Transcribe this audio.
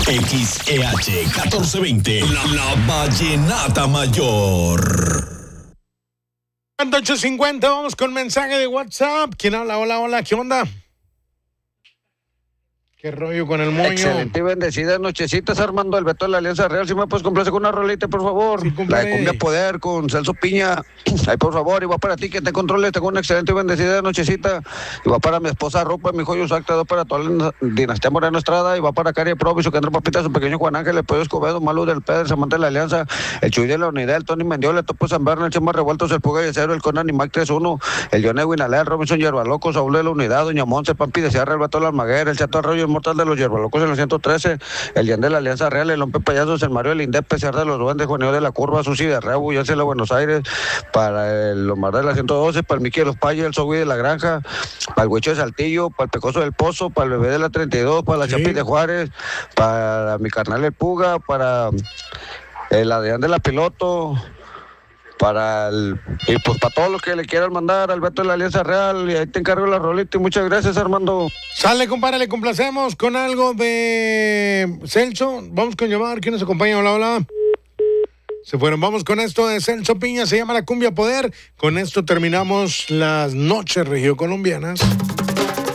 XEH 1420, la Vallenata Mayor. 850, vamos con mensaje de WhatsApp. ¿Quién habla? Hola, ¿qué onda? ¿Qué rollo con el moño? Excelente y bendecida nochecitas, Armando, el Beto de la Alianza Real. Si me puedes complacer con una rolita, por favor. Sí, la de Cumbia Poder con Celso Piña. Ahí, por favor, y va para ti, que te controles. Tengo una excelente y bendecida nochecita. Y va para mi esposa Rupa, mi hijo Yusacta, va para toda la dinastía Moreno Estrada. Y va para Cari Proviso, que entra papita, su pequeño Juan Ángel, el Pollo Escobedo, Malu del Pedro, Samantha de la Alianza, el Chuy de la Unidad, el Tony Mendiola, el Topo San Berna, el Chema Revueltos, el Puga y el Cero, el Conan y Mac 3-1, el John Edwin Alea, el Robinson Yerbaloco, Saúl de la Unidad, Doña Monse, el Pampi de Sierra, el Bato de la Almaguera, el Chato Arroyo, el Mortal de los Yerbalocos en el 113, el Jan de la Alianza Real, el Lompe Payasos, el Mario del Indepe, Cerda de los Duendes, Juaneo de la Curva, Susi de Rebu, ya la Buenos Aires, para el Omar de la 112, para el Miki de los Payos, el Sogui de la Granja, para el Huicho de Saltillo, para el Pecoso del Pozo, para el Bebé de la 32, para la Chapi de Juárez, para mi carnal el Puga, para el Adrián de la Piloto, y pues para todos los que le quieran mandar al Beto de la Alianza Real, y ahí te encargo la rolita y muchas gracias, Armando. Sale, compadre, le complacemos con algo de Celso. Vamos con llamar, ¿quién nos acompaña? Hola. Se fueron, vamos con esto de Celso Piña, se llama La Cumbia Poder. Con esto terminamos las noches regiocolombianas.